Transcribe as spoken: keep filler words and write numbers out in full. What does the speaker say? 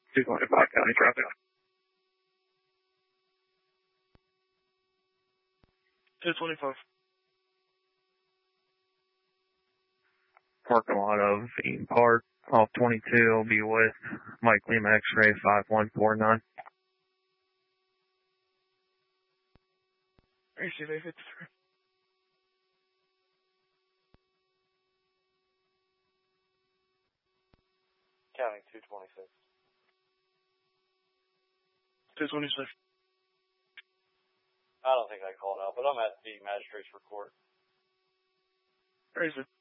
two twenty-five county traffic. two twenty-five. Parking lot of Eaton Park, off twenty-two, will be with Mike Lima X-ray five one four nine. Receive eight fifty-three. Counting two twenty-six. two twenty-six. I don't think I called out, but I'm at the magistrate's report. Receive.